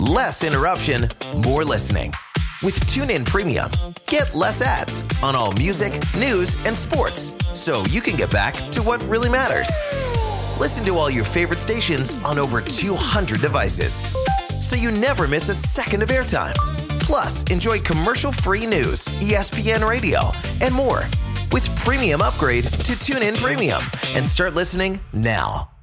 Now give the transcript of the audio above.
Less interruption, more listening. With TuneIn Premium, get less ads on all music, news, and sports, so you can get back to what really matters. Listen to all your favorite stations on over 200 devices, so you never miss a second of airtime. Plus, enjoy commercial-free news, ESPN Radio, and more with Premium Upgrade to TuneIn Premium, and start listening now.